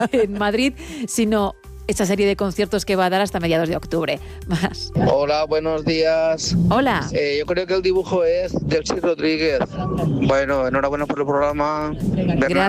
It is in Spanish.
en Madrid, sino esta serie de conciertos que va a dar hasta mediados de octubre. Más. Hola, buenos días. Hola. Yo creo que el dibujo es de Elsie Rodríguez. Bueno, enhorabuena por el programa. Gracias.